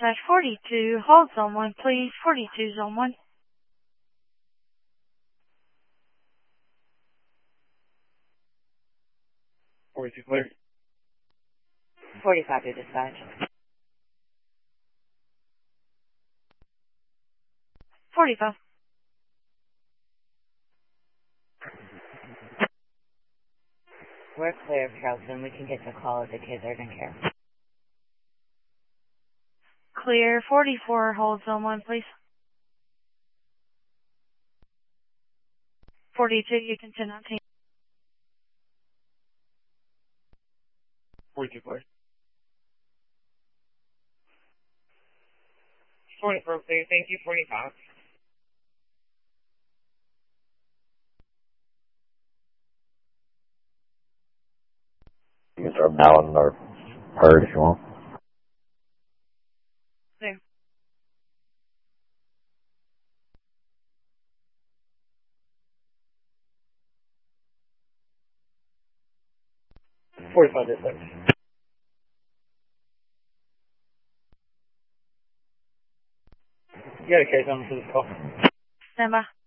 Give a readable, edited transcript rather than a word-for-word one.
42, hold zone 1, please. 42, zone 1. Clear. 45 to dispatch. 45. We're clear, Charleston. We can get the call if the kids are in care. Clear. 44, hold zone 1, please. 42, you can send out team. 42 clear. 44 clear. Thank you. 45. You can throw them now on our herd if you want. There. $45 dispatch. You got a case on for this call. Stand by.